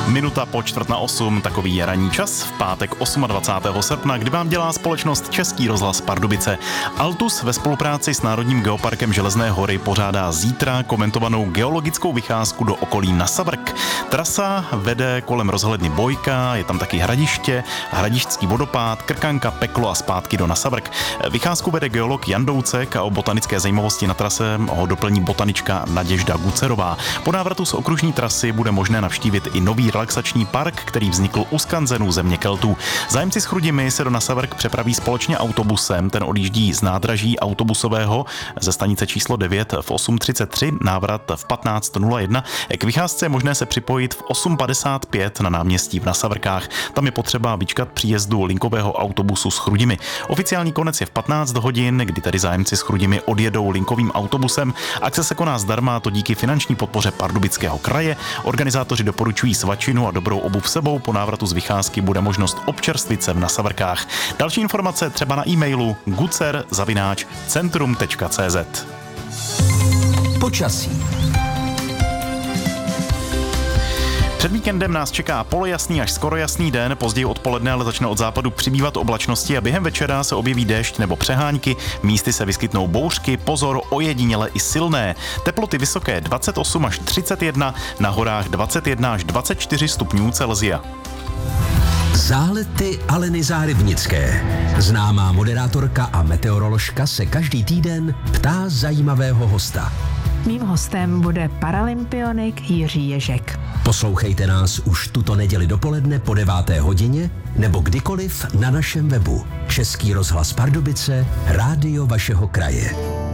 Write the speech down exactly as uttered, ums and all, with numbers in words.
Minuta po čtvrt na osm, takový je ranní čas v pátek dvacátého osmého srpna, kdy vám dělá společnost Český rozhlas Pardubice. Altus ve spolupráci s Národním geoparkem Železné hory pořádá zítra komentovanou geologickou vycházku do okolí Nasavrk. Trasa vede kolem rozhledny Bojka, je tam taky Hradiště, Hradišťský vodopád, Krkanka, Peklo a zpátky do Nasavrk. Vycházku vede geolog Jan Doucek a o botanické zajímavosti na trase ho doplní botanička Naděžda Gucerová. Po návratu z okružní trasy bude možné navštívit i nový relaxační park, který vznikl u skanzenů země Keltů. Zájemci s Chrudimi se do Nasavrk přepraví společně autobusem, ten odjíždí z nádraží autobusového ze stanice číslo devět v osm třicet tři, návrat v patnáct nula jedna. K vycházce je možné se připojit v osm padesát pět na náměstí v Nasavrkách. Tam je potřeba vyčkat příjezdu linkového autobusu s Chrudimi. Oficiální konec je v patnáct hodin, kdy tedy zájemci s Chrudimi odjedou linkovým autobusem. Akce se koná zdarma, to díky finanční podpoře Pardubického kraje. Organizátoři doporučují svačinu a dobrou obuv sebou. Po návratu z vycházky bude možnost občerstvit se v Nasavrkách. Další informace třeba na e-mailu gucer zavináč centrum tečka cé zet. Počasí. Před víkendem nás čeká polojasný až skoro jasný den, později odpoledne ale začne od západu přibývat oblačnosti a během večera se objeví déšť nebo přehánky, místy se vyskytnou bouřky, pozor, ojediněle i silné. Teploty vysoké dvacet osm až třicet jedna, na horách dvacet jedna až dvacet čtyři stupňů Celsia. Zálety Aleny Zárybnické. Známá moderátorka a meteoroložka se každý týden ptá zajímavého hosta. Mým hostem bude paralympionik Jiří Ježek. Poslouchejte nás už tuto neděli dopoledne po deváté hodině nebo kdykoliv na našem webu. Český rozhlas Pardubice, rádio vašeho kraje.